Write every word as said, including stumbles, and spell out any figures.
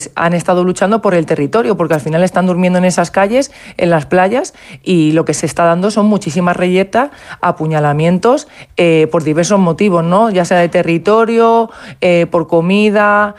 han estado luchando por el territorio, porque al final están durmiendo en esas calles, en las playas, y lo que se está dando son muchísimas reyertas, apuñalamientos, eh, por diversos motivos, ¿no? Ya sea de territorio, eh, por comida,